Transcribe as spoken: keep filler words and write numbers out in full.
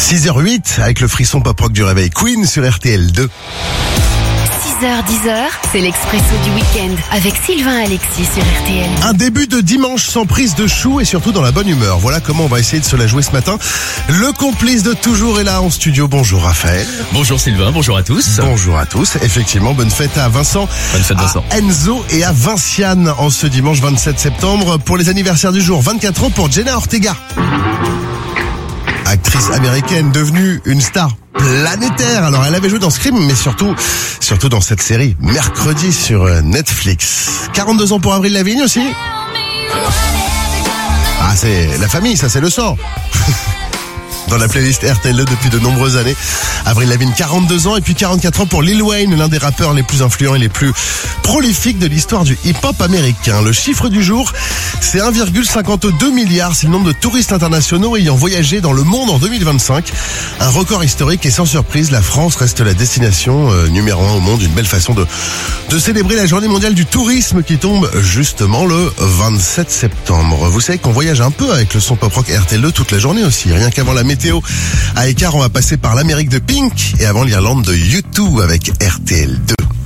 six heures huit avec le frisson pop-rock du réveil Queen sur R T L deux. six heures dix, c'est l'Expresso du week-end avec Sylvain Alexis sur R T L. Un début de dimanche sans prise de chou et surtout dans la bonne humeur. Voilà comment on va essayer de se la jouer ce matin. Le complice de toujours est là en studio. Bonjour Raphaël. Bonjour Sylvain, bonjour à tous. Bonjour à tous. Effectivement, bonne fête à Vincent, bonne fête Vincent. À Enzo et à Vinciane en ce dimanche vingt-sept septembre. Pour les anniversaires du jour, vingt-quatre ans pour Jenna Ortega. Actrice américaine devenue une star planétaire. Alors elle avait joué dans Scream, mais surtout, surtout dans cette série mercredi sur Netflix. quarante-deux ans pour Avril Lavigne aussi. Ah, c'est la famille, ça c'est le sang. Dans la playlist R T L depuis de nombreuses années. Avril Lavigne, quarante-deux ans, et puis quarante-quatre ans pour Lil Wayne, l'un des rappeurs les plus influents et les plus prolifiques de l'histoire du hip-hop américain. Le chiffre du jour, c'est un virgule cinquante-deux milliard. C'est le nombre de touristes internationaux ayant voyagé dans le monde en deux mille vingt-cinq. Un record historique et sans surprise, la France reste la destination euh, numéro un au monde. Une belle façon de, de célébrer la journée mondiale du tourisme qui tombe justement le vingt-sept septembre. Vous savez qu'on voyage un peu avec le son pop-rock R T L deux toute la journée aussi. Rien qu'avant la météo à Écart, on va passer par l'Amérique de Pink et avant l'Irlande de U deux avec R T L deux.